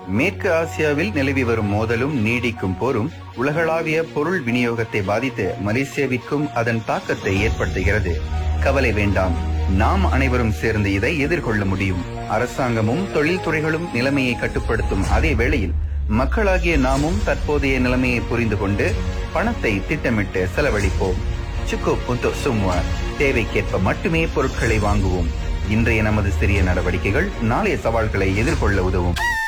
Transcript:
மேற்கு ஆசியாவில் நிலவி வரும் மோதலும் நீடிக்கும் போரும் உலகளாவிய பொருள் விநியோகத்தை பாதித்து மலேசியாவிற்கும் அதன் தாக்கத்தை ஏற்படுத்துகிறது. கவலை வேண்டாம், நாம் அனைவரும் சேர்ந்து இதை எதிர்கொள்ள முடியும். அரசாங்கமும் தொழில்துறைகளும் நிலைமையை கட்டுப்படுத்தும் அதே வேளையில் மக்களாகிய நாமும் தற்போதைய நிலைமையை புரிந்து கொண்டு பணத்தை திட்டமிட்டு செலவழிப்போம். சுக்குப் untuk semua. தேவைக்கேற்ப மட்டுமே பொருட்களை வாங்குவோம். இன்றைய நமது சிறிய நடவடிக்கைகள் நாளைய சவால்களை எதிர்கொள்ள உதவும்.